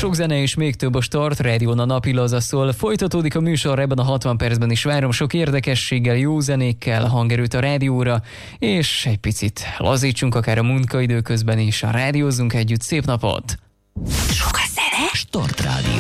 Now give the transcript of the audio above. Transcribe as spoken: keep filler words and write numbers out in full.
Sok zene és még több a Start Rádión, a napi laza szól. Folytatódik a műsor, ebben a hatvan percben is várom sok érdekességgel, jó zenékkel, hangerőt a rádióra, és egy picit lazítsunk akár a munkaidő közben is, a rádiózzunk együtt. Szép napot! Sok a zene? Start Rádió.